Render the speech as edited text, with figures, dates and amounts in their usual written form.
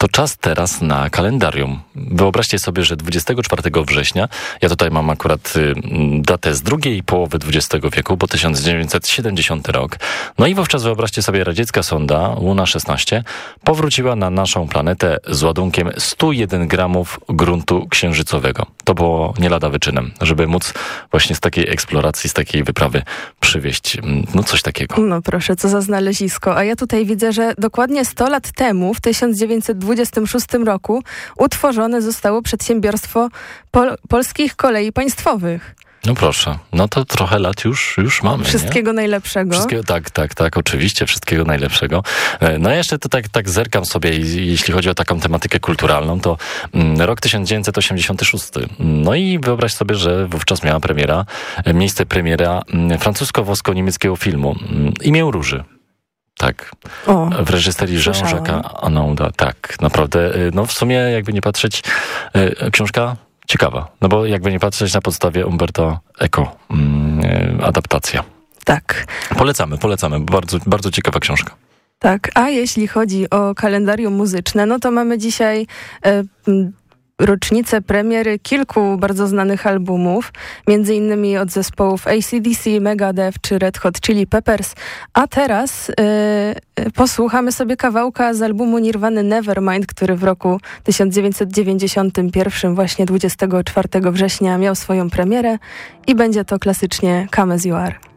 to czas teraz na kalendarium. Wyobraźcie sobie, że 24 września, ja tutaj mam akurat datę z drugiej połowy XX wieku, bo 1970 rok. No i wówczas wyobraźcie sobie, radziecka sonda Luna 16 powróciła na naszą planetę z ładunkiem 101 gramów gruntu księżycowego. To było nie lada wyczynem, żeby móc właśnie z takiej eksploracji, z takiej wyprawy przywieźć coś takiego. No proszę, co za znalezisko. A ja tutaj widzę, że dokładnie 100 lat temu, w 1926 roku, utworzone zostało przedsiębiorstwo Polskich Kolei Państwowych. No proszę, no to trochę lat już mamy. Wszystkiego najlepszego. Tak, oczywiście, wszystkiego najlepszego. No ja jeszcze to tak zerkam sobie, jeśli chodzi o taką tematykę kulturalną, to rok 1986. No i wyobraź sobie, że wówczas miała miejsce premiera francusko-włosko-niemieckiego filmu Imię Róży. Tak. W reżyserii Jean-Jacques Anouda. Tak, naprawdę. No w sumie, jakby nie patrzeć, książka ciekawa. No bo jakby nie patrzeć, na podstawie Umberto Eco. Adaptacja. Tak. Polecamy. Bardzo, bardzo ciekawa książka. Tak, a jeśli chodzi o kalendarium muzyczne, no to mamy dzisiaj rocznicę premiery kilku bardzo znanych albumów, między innymi od zespołów AC/DC, Megadeth czy Red Hot Chili Peppers. A teraz posłuchamy sobie kawałka z albumu Nirvany Nevermind, który w roku 1991, właśnie 24 września, miał swoją premierę i będzie to klasycznie Come As You Are.